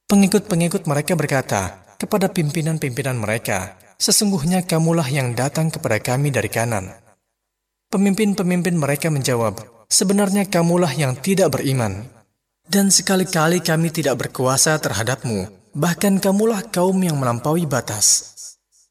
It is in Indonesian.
Pengikut-pengikut mereka berkata kepada pimpinan-pimpinan mereka, "Sesungguhnya kamulah yang datang kepada kami dari kanan." Pemimpin-pemimpin mereka menjawab, "Sebenarnya kamulah yang tidak beriman. Dan sekali-kali kami tidak berkuasa terhadapmu. Bahkan kamulah kaum yang melampaui batas."